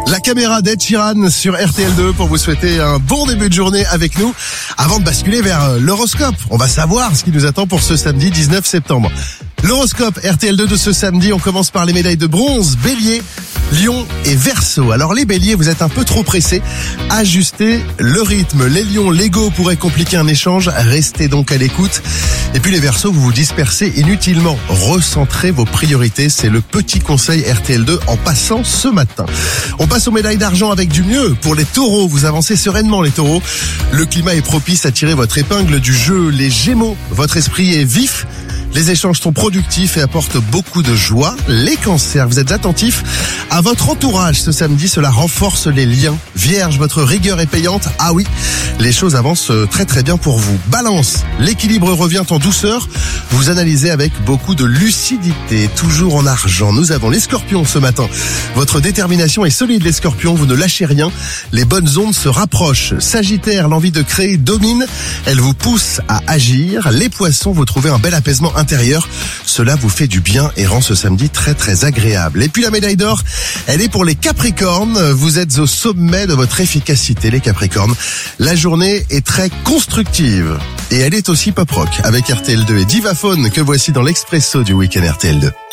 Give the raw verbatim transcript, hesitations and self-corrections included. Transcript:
La caméra d'Ed Sheeran sur R T L deux pour vous souhaiter un bon début de journée avec nous. Avant de basculer vers l'horoscope, on va savoir ce qui nous attend pour ce samedi dix-neuf septembre. L'horoscope R T L deux de ce samedi, on commence par les médailles de bronze, Bélier, Lion et Verseau. Alors les Béliers, vous êtes un peu trop pressés, ajustez le rythme. Les Lions, l'ego pourrait compliquer un échange, restez donc à l'écoute. Et puis les Verseaux, vous vous dispersez inutilement, recentrez vos priorités, c'est le petit conseil R T L deux en passant ce matin. On passe aux médailles d'argent avec du mieux. Pour les Taureaux, vous avancez sereinement les Taureaux. Le climat est propice à tirer votre épingle du jeu. Les Gémeaux, votre esprit est vif. Les échanges sont productifs et apportent beaucoup de joie. Les Cancers, vous êtes attentifs à votre entourage ce samedi, cela renforce les liens. Vierge, votre rigueur est payante. Ah oui, les choses avancent très très bien pour vous. Balance, l'équilibre revient en douceur. Vous analysez avec beaucoup de lucidité. Toujours en argent, nous avons les Scorpions ce matin. Votre détermination est solide les Scorpions, vous ne lâchez rien. Les bonnes ondes se rapprochent. Sagittaire, l'envie de créer domine. Elle vous pousse à agir. Les Poissons, vous trouvez un bel apaisement intérieur. Cela vous fait du bien et rend ce samedi très très agréable. Et puis la médaille d'or, elle est pour les Capricornes. Vous êtes au sommet de votre efficacité les Capricornes. La journée est très constructive et elle est aussi pop rock avec R T L deux et Divaphone que voici dans l'Expresso du week-end R T L deux.